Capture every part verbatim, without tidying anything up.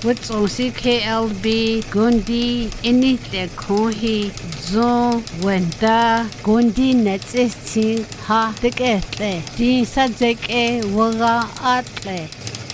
What's on C K L B, Gundi, Ini te Kohi, Zon, Wenda, Gundi Netzisting, Ha, the Gete, Din Sajeke, Waga Atle.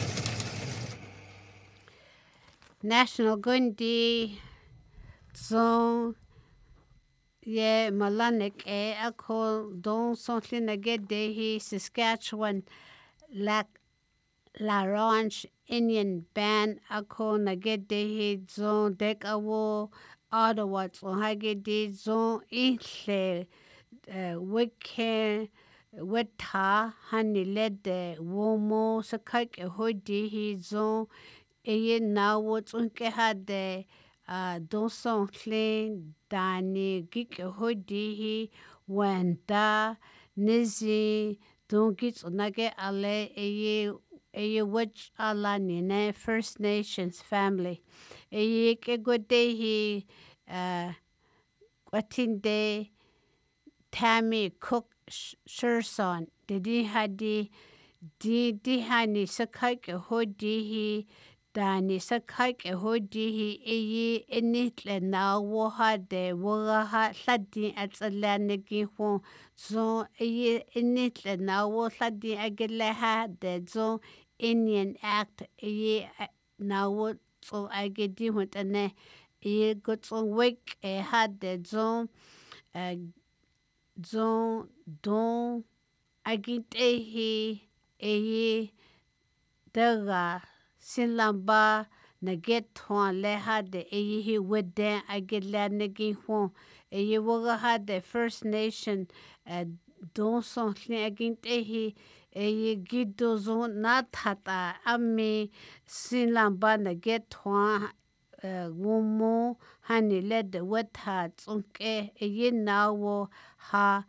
National Gundi, Zon, Ye Malanik, E, Ako, Don Something Agede, Saskatchewan, Lac. La Ranch Indian Band ako nagedehi zon dekawo Ottawa zon hagedi zon ihle wike weta hani lede womo sakak hodihi zon eye nawo zunke hade don son clean dani gik hodihi wenda nizi don gits nage ale eye Eye which ala nine First Nations family. Eye ke godehi uh Watinde Tammy Cook Sherson. Didi hadi di di hani sakai ke hodihi dani sakai ke hodihi eye enitle na woha de woha ladi at alanegi ho zo eye enitle na wo ladi ageleha de zo Indian Act eye na wo so agedi hotane eye got so wake e had de zo zo don agitehi eye daga sinlamba na get thon le had de eye wede agelanegi ho eye woga had the First Nation don son agitehi eye gido zo na thata ami sinlamba na get thon womo hani led the weta tsunke eye nawo ha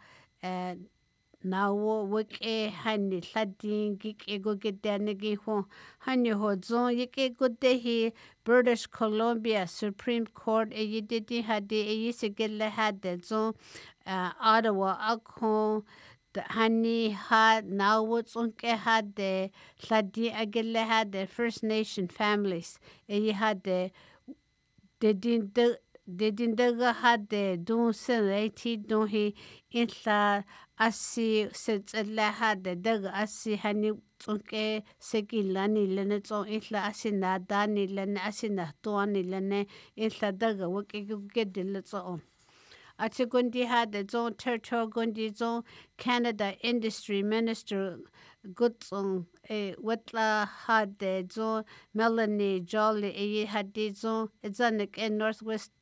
nawo wike hani ladin gik ego gedanegi ho hani ho zon yike godehi British Columbia Supreme Court eye didi hadi eye sigele hade zon Ottawa akho hani ha nawo tsunke hade ladi agele hade First Nation families eye hade dedin de dedin daga hade don senati don he inla asi setsela hade daga asi hani tsunke sekilani lene tson inla asi nadani lene asi nahtuani lene inla daga wake gedele tson Ati gundi hade zon territorial gundi zon Canada Industry Minister Gutzon e wetla hade zon Melanie Jolly e hade zon etzanik in Northwest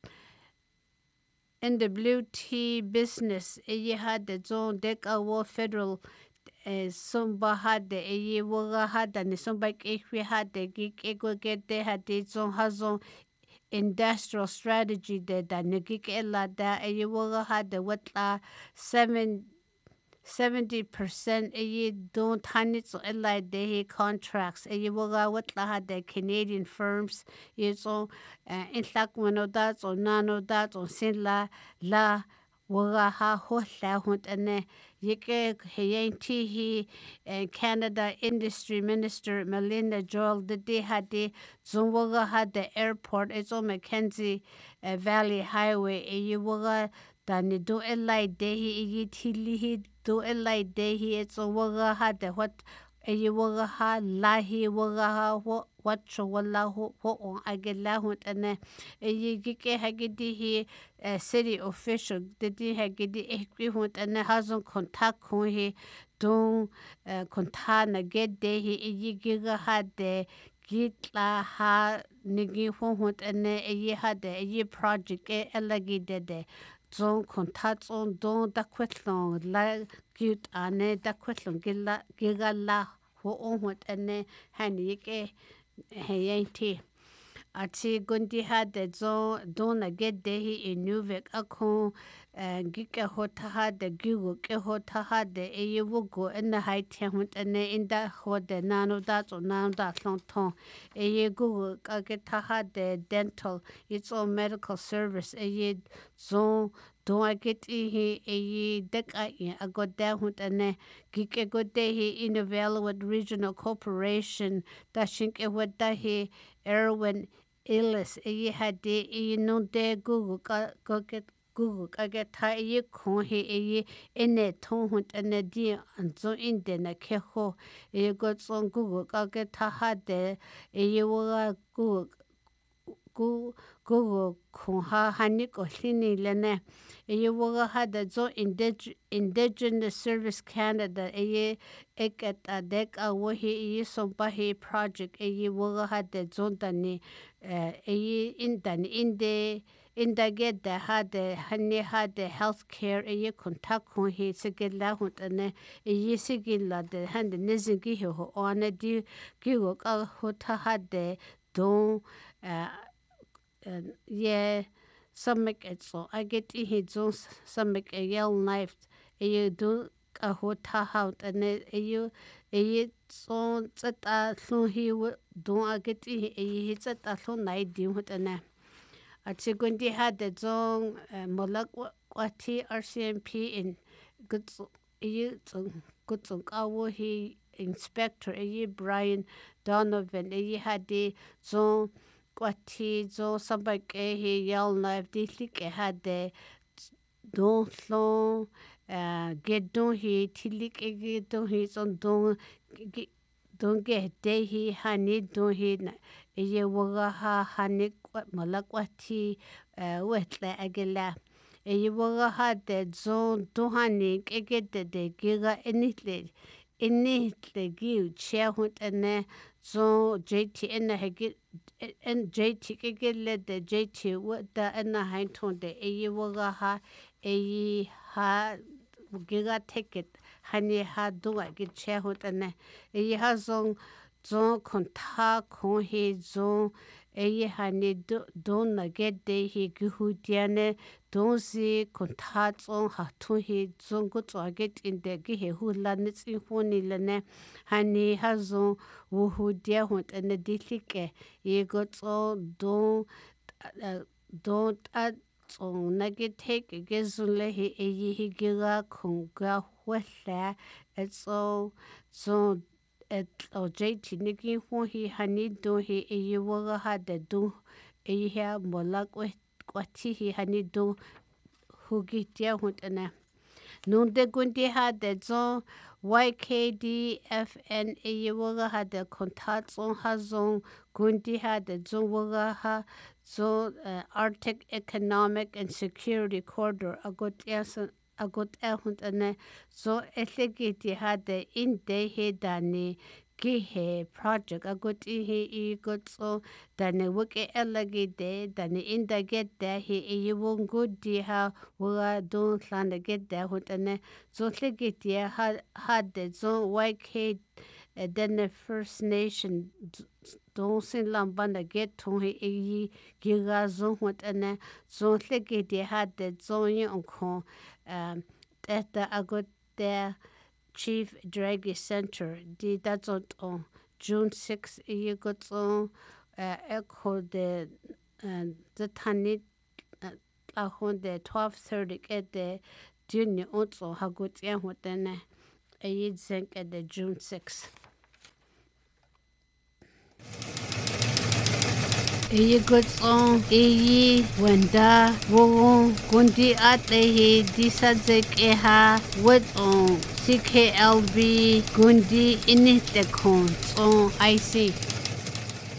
N W T business e hade zon deka wo federal e sumba hade e woga hade ni sumba ekwi hade gik ego gede hade zon hazon industrial strategy de da nagik ella da e woga hade wetla seven seventy percent e don't hanits ella de contracts e woga wetla hade Canadian firms is on in lak wano that on nano that on sinla la woga ha ho la hunt ane yike heyanti he Canada Industry Minister Melinda Joel the de hade zunwoga hade airport it's on Mackenzie uh, Valley Highway e woga dani do elai dehi e tili do elai dehi it's on woga hade what e woga ha lahi woga ha what watcho wala ho ho on agela hunt ane e gike hagidi he city official didi hagidi ekwi hunt ane hazon contact ho he don kontana gede he e giga hade gitla ha nigi ho hunt ane e hade e project e elagi dede zon contact on don da kwetlong la git ane da kwetlong gila giga la ho on hunt ane hani ke heyanti Ati gundi hade zon dona gede hi inuvek akon gike hota hade gigo ke hota hade e wugo ena haiti hunt ene inda hode nano dat o nano dat lonton e gugo kage hade dental it's all medical service e zon Don't I get he a deck I got down with a geek a good day he in the Valwood Regional Corporation, dashing a what that he Erwin Illis a had de no de Google go get Google I get tie ye con he a in a tone and a dear and so in the na keho a got on Google I get had de a you will Google go go ko ha hanik o hini lene e woga ha da zo indig indigenous service Canada e ekat a dek a wo hi so pa hi project e woga ha da zo tani e in tani in de in da get da ha de hani ha de healthcare e contact ko hi se get la hu tane e se get la de hand nizin ki ho on di ki go ka ho ta ha de don and yeah, some make it so. I get in his own some make a yell knife. A you do a hot out and a you a so that a so he would don't I get in a hits at a so night do what and a chicken had the song Molak Wati R C M P in good you good song. Our he inspector a Brian Donovan a had the song. Quati zo sabak e he yell knife dislik e had the don slon get don he tilik e get don he son don don get de he hani don he e ye waga ha hani malakwati wetle agela e ye waga ha de zo don hani e get de de giga enitle enitle gi chair hut and so J T and I get and J T get let the J T what the and I hand on the a waga ha a ha giga ticket honey ha do I get chair hut and a has on zone contact con his zone a honey don't get day he gu diane don't see contacts on ha to his zone good to get in the gihe who lands in phone lane honey has on who dear hunt and the dilike ye got so don't don't add on nugget take against he a he giga conga wella it's all so at o J T niki ho hi hani do hi e ye waga ha de do e ha mola kwati hi hani do hugi tia huntana nun de gundi ha de zo Y K D F N e ye waga ha de contact on ha zo gundi ha de zo waga ha zo Arctic Economic and Security Corridor agot yasan agot ehund ane so elegiti hade in de he dani ki he project agot i he I got so dani wuke elegi de dani in da get there he I won good di ha wa don't plan to get there hund ane so elegiti hade so Y K then the First Nation don't sin lambanda get to he giga zo hund ane so elegiti hade so yon ko um at the agot the Chief Draghi Center did that on June sixth you got on echo the the tanit on the twelve thirty at the junior also hagot yeah what then I think at the June sixth Eyi gotson eyi wenda wogon gundi atehi disadzek eha wet on C K L B gundi init the con on I C